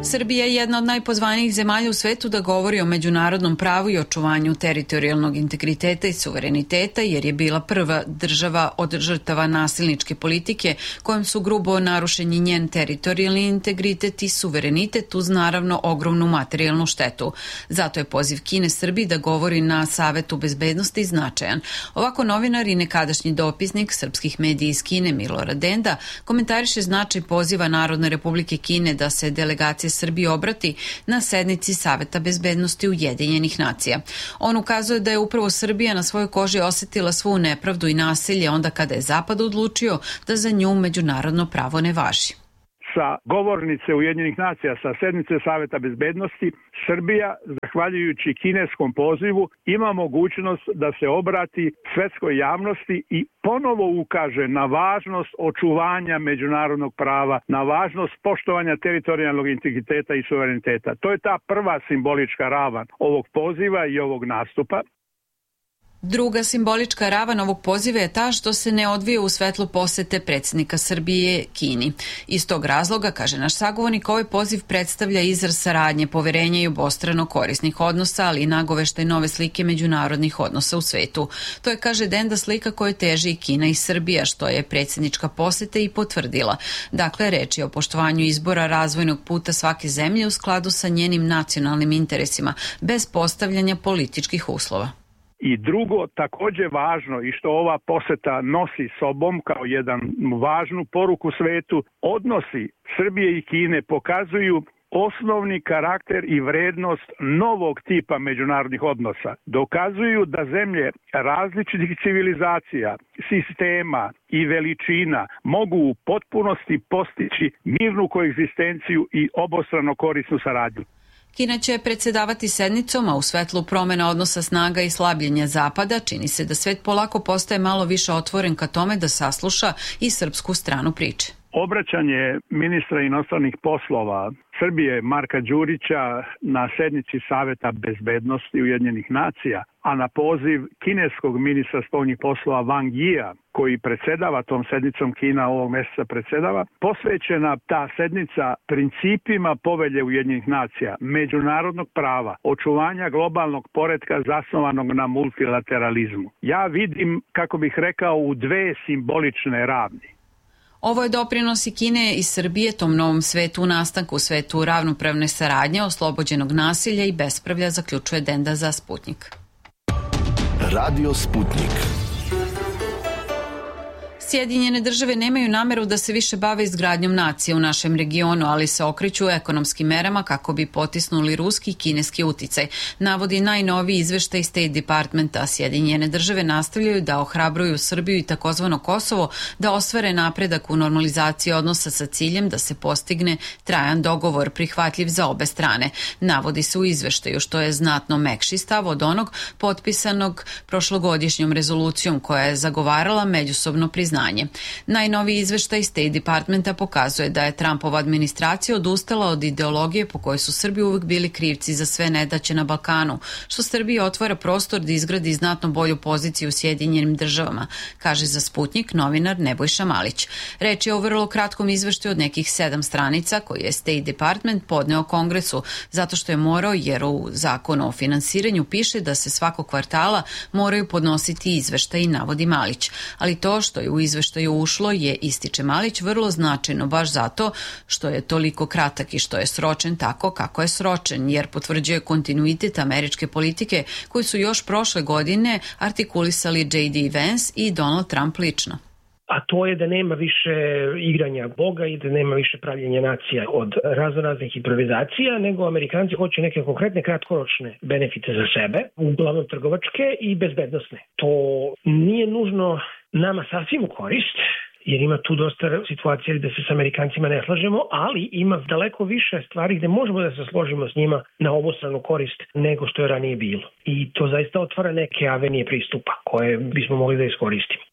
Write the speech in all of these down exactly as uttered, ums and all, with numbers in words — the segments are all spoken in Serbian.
Srbija je jedna od najpozvanijih zemalja u svetu da govori o međunarodnom pravu i očuvanju teritorijalnog integriteta i suvereniteta, jer je bila prva država od žrtava nasilničke politike kojom su grubo narušeni njen teritorijalni integritet i suverenitet uz naravno ogromnu materijalnu štetu. Zato je poziv Kine Srbiji da govori na Savetu bezbednosti značajan. Ovako novinar i nekadašnji dopisnik srpskih medija iz Kine Milorad Denda komentariše značaj poziva Narodne Republike Kine da se delegacija Srbiji obrati na sednici Saveta bezbednosti Ujedinjenih nacija. On ukazuje da je upravo Srbija na svojoj koži osetila svu nepravdu i nasilje onda kada je Zapad odlučio da za nju međunarodno pravo ne važi. Sa govornice Ujedinjenih nacija, sa sednice Saveta bezbednosti, Srbija, zahvaljujući kineskom pozivu, ima mogućnost da se obrati svetskoj javnosti i ponovo ukaže na važnost očuvanja međunarodnog prava, na važnost poštovanja teritorijalnog integriteta i suvereniteta. To je ta prva simbolička ravan ovog poziva i ovog nastupa. Druga simbolička ravan ovog poziva je ta što se ne odvija u svetlu posete predsjednika Srbije Kini. Iz tog razloga, kaže naš sagovornik, ovaj poziv predstavlja izraz saradnje, poverenja i obostrano korisnih odnosa, ali i nagoveštaj nove slike međunarodnih odnosa u svetu. To je, kaže Denda, slika koju teži i Kina i Srbija, što je predsjednička poseta i potvrdila. Dakle, reč je o poštovanju izbora razvojnog puta svake zemlje u skladu sa njenim nacionalnim interesima, bez postavljanja političkih uslova. I drugo, također važno i što ova poseta nosi sobom kao jedan važnu poruku svetu, odnosi Srbije i Kine pokazuju osnovni karakter i vrednost novog tipa međunarodnih odnosa. Dokazuju da zemlje različitih civilizacija, sistema i veličina mogu u potpunosti postići mirnu koegzistenciju i obostrano korisnu saradnju. Kina će predsedavati sednicom, a u svetlu promjena odnosa snaga i slabljenja Zapada čini se da svet polako postaje malo više otvoren ka tome da sasluša i srpsku stranu priče. Obraćanje ministra inostranih poslova Srbije Marka Đurića na sednici Saveta bezbednosti Ujedinjenih nacija, a na poziv kineskog ministra spoljnih poslova Wang Yia, koji predsedava tom sednicom, Kina ovog mjeseca predsedava, posvećena ta sednica principima povelje Ujedinjenih nacija, međunarodnog prava, očuvanja globalnog poretka zasnovanog na multilateralizmu. Ja vidim, kako bih rekao, u dve simbolične ravni. Ovo je doprinos i Kine i Srbije tom novom svetu u nastanku, svetu ravnopravne saradnje, oslobođenog nasilja i bespravlja, zaključuje Denda za Sputnik. Radio Sputnik. Sjedinjene države nemaju nameru da se više bave izgradnjom nacije u našem regionu, ali se okreću ekonomskim merama kako bi potisnuli ruski i kineski uticaj. Navodi najnoviji izveštaj State Departmenta. Sjedinjene države nastavljaju da ohrabruju Srbiju i takozvano Kosovo da ostvare napredak u normalizaciji odnosa sa ciljem da se postigne trajan dogovor prihvatljiv za obe strane. Navodi se u izveštaju, što je znatno mekši stav od onog potpisanog prošlogodišnjom rezolucijom koja je zagovarala međusobno priznanje. Najnoviji izveštaj State Departmenta pokazuje da je Trumpova administracija odustala od ideologije po kojoj su Srbi uvijek bili krivci za sve nedaće na Balkanu, što Srbiji otvara prostor da izgradi znatno bolju poziciju u Sjedinjenim državama, kaže za Sputnik novinar Nebojša Malić. Reč je o vrlo kratkom izveštaju od nekih sedam stranica koji je State Department podneo Kongresu, zato što je morao, jer u zakonu o finansiranju piše da se svakog kvartala moraju podnositi izveštaj, navodi Malić. Ali to što je u izveštaju ušlo je, ističe Malić, vrlo značajno baš zato što je toliko kratak i što je sročen tako kako je sročen, jer potvrđuje kontinuitet američke politike koju su još prošle godine artikulisali J D Vance i Donald Trump lično. A to je da nema više igranja Boga i da nema više pravljenja nacija od raznoraznih improvizacija, nego Amerikanci hoće neke konkretne kratkoročne benefite za sebe, uglavnom trgovačke i bezbednosne. To nije nužno nama sasvim u korist, jer ima tu dosta situacija gde se s Amerikancima ne slažemo, ali ima daleko više stvari gde možemo da se složimo s njima na obostranu korist nego što je ranije bilo. I to zaista otvara neke avenije pristupa koje bismo mogli da iskoristimo.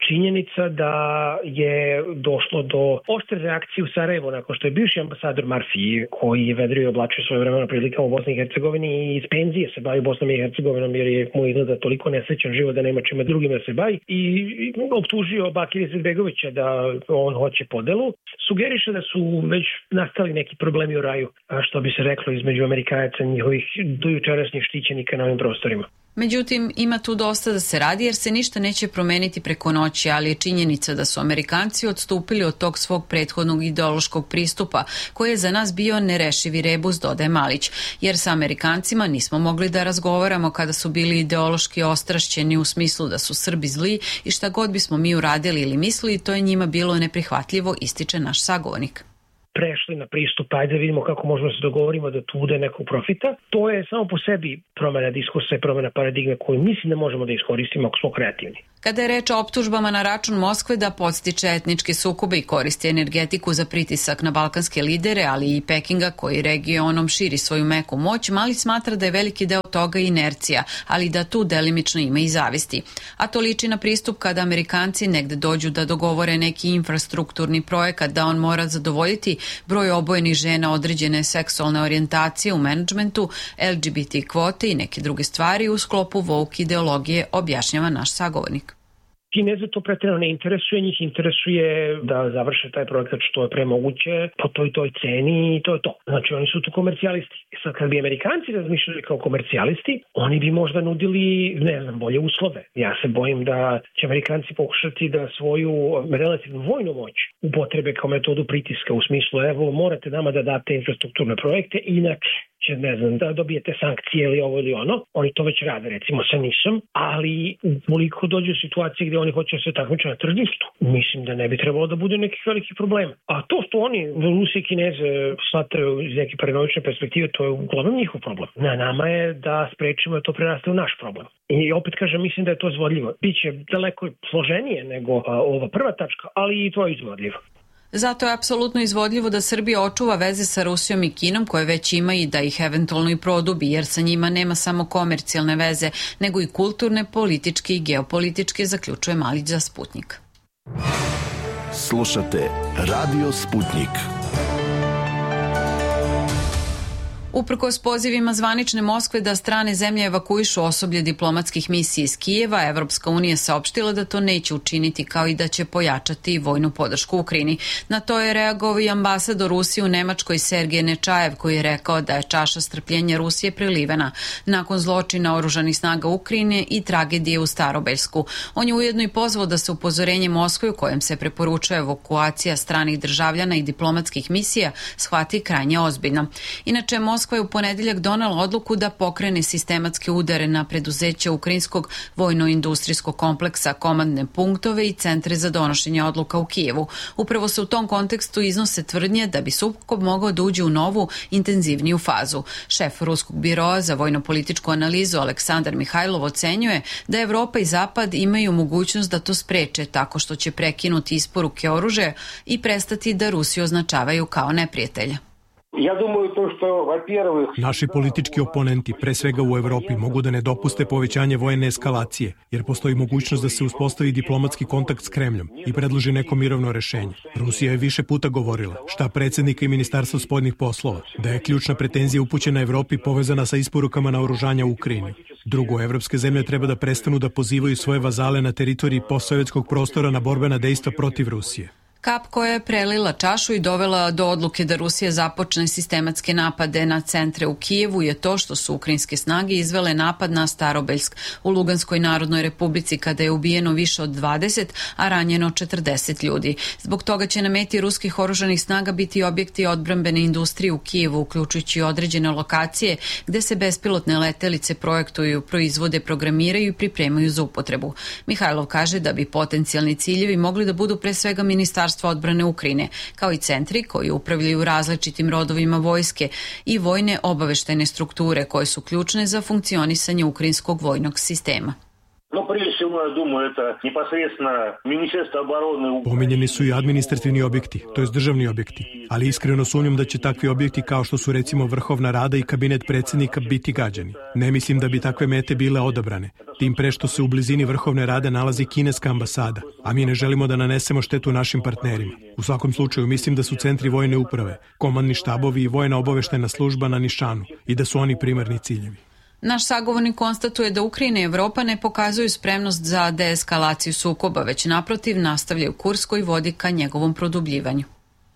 činjenica da je došlo do oštre reakcije u Sarajevu nakon što je bivši ambasador Marfi, koji je vedrio i oblačio svoje vremena prilikama u Bosni i Hercegovini i iz penzije se bavi Bosnom i Hercegovinom jer je mu izgleda toliko nesrećan život da nema čime drugim da se bavi i optužio Bakira Izetbegovića da on hoće podelu. Sugeriše da su već nastali neki problemi u raju, a što bi se reklo između Amerikanaca i njihovih dojučerašnjih štićenika na ovim prostorima. Međutim, ima tu dosta da se radi jer se ništa neće promeniti preko noći, ali je činjenica da su Amerikanci odstupili od tog svog prethodnog ideološkog pristupa, koji je za nas bio nerešivi rebus, dodaje Malić, jer sa Amerikancima nismo mogli da razgovaramo kada su bili ideološki ostrašćeni u smislu da su Srbi zli i šta god bismo mi uradili ili mislili, to je njima bilo neprihvatljivo, ističe naš sagovornik. Prešli na pristup, ajde vidimo kako možemo se dogovorimo da tu bude nekog profita. To je samo po sebi promena diskursa i promena paradigme koju mislim da možemo da iskoristimo ako smo kreativni. Kada je reč o optužbama na račun Moskve da podstiče etničke sukobe i koristi energetiku za pritisak na balkanske lidere, ali i Pekinga koji regionom širi svoju meku moć, Malić smatra da je veliki deo toga inercija, ali da tu delimično ima i zavisti. A to liči na pristup kada Amerikanci negde dođu da dogovore neki infrastrukturni projekat da on mora zadovoljiti broj obojenih žena određene seksualne orijentacije u menadžmentu, L G B T kvote i neke druge stvari u sklopu woke ideologije, objašnjava naš sagovornik. Kineze to pretjerano ne interesuje, njih interesuje da završe taj projekat što je pre moguće po toj toj ceni i to je to. Znači oni su tu komercijalisti. I sad kad bi Amerikanci razmišljali kao komercijalisti, oni bi možda nudili, ne znam, bolje uslove. Ja se bojim da će Amerikanci pokušati da svoju relativnu vojnu moć upotrebe kao metodu pritiska u smislu evo morate nama da date infrastrukturne projekte, inače će, ne znam, da dobijete sankcije ili ovo ili ono. Oni to već rade, recimo sa nisom, ali ukoliko dođe u situaciji gde oni hoće da se takmiče na tržištu, mislim da ne bi trebalo da bude nekih velikih problema. A to što oni, Rusi i Kineze, shvataju iz neke paranoične perspektive, to je uglavnom njihov problem. Na nama je da sprečimo da to preraste u naš problem. I opet kažem, mislim da je to izvodljivo. Biće daleko složenije nego a, ova prva tačka, ali i to je izvodljivo. Zato je apsolutno izvodljivo da Srbija očuva veze sa Rusijom i Kinom koje već ima i da ih eventualno i produbi, jer sa njima nema samo komercijalne veze, nego i kulturne, političke i geopolitičke, zaključuje Malić za Sputnik. Slušate Radio Sputnik. Uprkos pozivima zvanične Moskve da strane zemlje evakuišu osoblje diplomatskih misija iz Kijeva, Evropska unija saopštila da to neće učiniti kao i da će pojačati vojnu podršku Ukrajini. Na to je reagovao i ambasador Rusije u Nemačkoj Sergej Nečajev koji je rekao da je čaša strpljenja Rusije prelivena nakon zločina oružanih snaga Ukrajine i tragedije u Starobeljsku. On je ujedno i pozvao da se upozorenje Moskve u kojem se preporučuje evakuacija stranih državljana i diplomatskih misija shvati krajnje ozbiljno. Inače, Moskva je u ponedeljak donela odluku da pokrene sistematske udare na preduzeće ukrajinskog vojno-industrijskog kompleksa, komandne punktove i centre za donošenje odluka u Kijevu. Upravo se u tom kontekstu iznose tvrdnje da bi sukob mogao da uđe u novu, intenzivniju fazu. Šef Ruskog biroa za vojno-političku analizu Aleksandar Mihajlov ocenjuje da Evropa i Zapad imaju mogućnost da to spreče tako što će prekinuti isporuke oružja i prestati da Rusiju označavaju kao neprijatelja. Naši politički oponenti, pre svega u Evropi, mogu da ne dopuste povećanje vojne eskalacije, jer postoji mogućnost da se uspostavi diplomatski kontakt s Kremljom i predloži neko mirovno rešenje. Rusija je više puta govorila, šta predsjednika i ministarstva spoljnih poslova, da je ključna pretenzija upućena Evropi povezana sa isporukama naoružanja u Ukrajini. Drugo, evropske zemlje treba da prestanu da pozivaju svoje vazale na teritoriji postsovjetskog prostora na borbena dejstva protiv Rusije. Kap koja je prelila čašu i dovela do odluke da Rusija započne sistematske napade na centre u Kijevu je to što su ukrajinske snage izvele napad na Starobeljsk u Luganskoj narodnoj republici kada je ubijeno više od dvadeset, a ranjeno četrdeset ljudi. Zbog toga će na meti ruskih oružanih snaga biti objekti odbrambene industrije u Kijevu, uključujući određene lokacije gde se bespilotne letelice projektuju, proizvode, programiraju i pripremaju za upotrebu. Mihajlov kaže da bi potencijalni ciljevi mogli da budu pre svega ministarstvo odbrane Ukrajine, kao i centri koji upravljaju različitim rodovima vojske i vojne obaveštajne strukture koje su ključne za funkcionisanje ukrajinskog vojnog sistema. Pominjeni su i administrativni objekti, to jest državni objekti, ali iskreno sumnjam da će takvi objekti kao što su recimo Vrhovna rada i kabinet predsjednika biti gađani. Ne mislim da bi takve mete bile odabrane, tim pre što se u blizini Vrhovne rade nalazi kineska ambasada, a mi ne želimo da nanesemo štetu našim partnerima. U svakom slučaju mislim da su centri vojne uprave, komandni štabovi i vojna obaveštajna služba na nišanu i da su oni primarni ciljevi. Naš sagovornik konstatuje da Ukrajina i Evropa ne pokazuju spremnost za deeskalaciju sukoba, već naprotiv nastavljaju kurs koji vodi ka njegovom produbljivanju.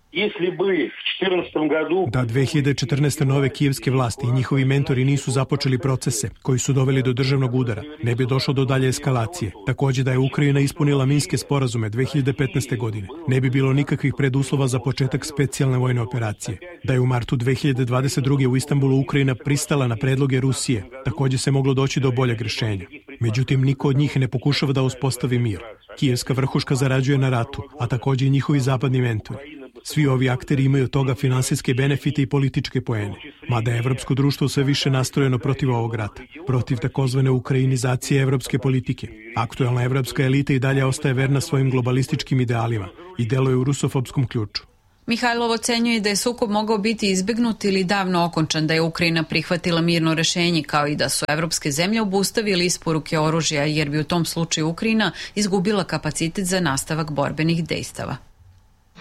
Da dve hiljade četrnaeste. nove kijevske vlasti i njihovi mentori nisu započeli procese koji su doveli do državnog udara, ne bi došlo do dalje eskalacije. Takođe da je Ukrajina ispunila minske sporazume dve hiljade petnaeste. godine, ne bi bilo nikakvih preduslova za početak specijalne vojne operacije. Da je u martu dve hiljade dvadeset druge. u Istanbulu Ukrajina pristala na predloge Rusije, takođe se moglo doći do boljeg rešenja. Međutim, niko od njih ne pokušava da uspostavi mir. Kijevska vrhuška zarađuje na ratu, a takođe i njihovi zapadni mentori. Svi ovi akteri imaju od toga finansijske benefite i političke poene, mada je evropsko društvo sve više nastrojeno protiv ovog rata, protiv takozvane ukrajinizacije evropske politike. Aktuelna evropska elita i dalje ostaje verna svojim globalističkim idealima i deluje u rusofobskom ključu. Mihajlov ocenjuje da je sukob mogao biti izbegnut ili davno okončan, da je Ukrajina prihvatila mirno rešenje, kao i da su evropske zemlje obustavili isporuke oružja, jer bi u tom slučaju Ukrajina izgubila kapacitet za nastavak borbenih dejstava.